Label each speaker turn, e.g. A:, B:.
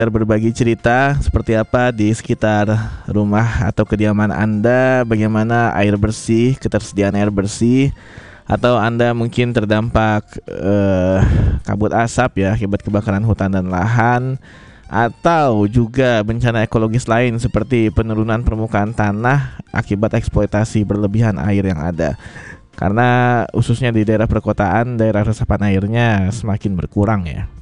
A: berbagi cerita seperti apa di sekitar rumah atau kediaman Anda, bagaimana air bersih, ketersediaan air bersih, atau Anda mungkin terdampak kabut asap ya akibat kebakaran hutan dan lahan, atau juga bencana ekologis lain seperti penurunan permukaan tanah akibat eksploitasi berlebihan air yang ada. Karena khususnya di daerah perkotaan, daerah resapan airnya semakin berkurang ya.